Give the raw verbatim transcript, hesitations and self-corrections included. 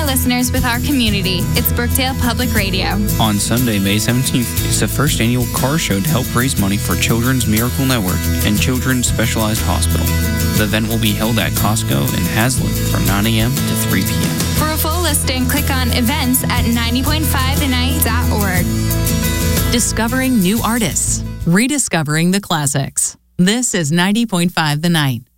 our listeners with our community. It's Brookdale Public Radio. On Sunday, May seventeenth, is the first annual car show to help raise money for Children's Miracle Network and Children's Specialized Hospital. The event will be held at Costco in Haslet from nine a.m. to three p.m. For a full listing, click on events at ninety point five the night dot org. Discovering new artists. Rediscovering the classics. This is ninety point five The Night.